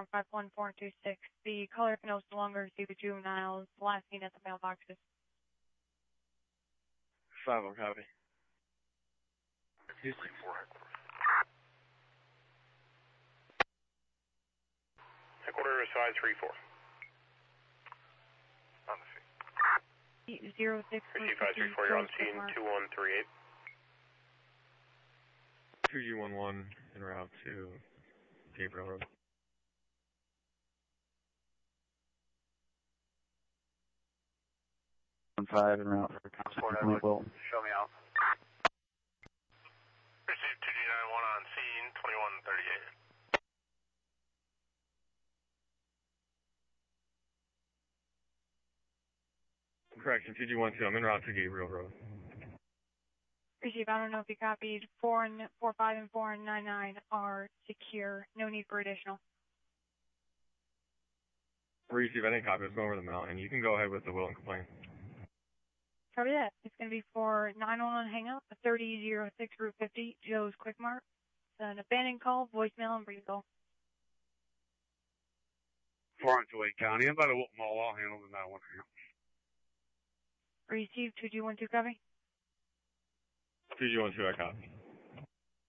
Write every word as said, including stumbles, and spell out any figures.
five one four two six. The caller can no longer receive the juveniles. Last seen at the mailboxes. Five on copy. Two three four. Headquarters five three four. On the scene. Zero six. Receive five three four. You're on scene. Two one three eight. Two G one one en route to Gabriel Road. One five en route for Constantine Wilton. Show me out. Receive two G nine one on scene. Twenty one thirty eight. Correction, two G one two, I'm en route to Gabriel Road. Receive, I don't know if you copied. Four and four five and four and nine nine are secure. No need for additional. Receive, I didn't copy. Let's go over the mountain. You can go ahead with the will and complaint. Copy that. It's going to be for nine one one hangout, thirty oh six Route fifty, Joe's Quick Mart. It's an abandoned call, voicemail, and brief call. Four into Wake County. I'm about to Wilton Mall. I'll handle the nine one hangout. Receive two G one two copy. two G one two, I copy.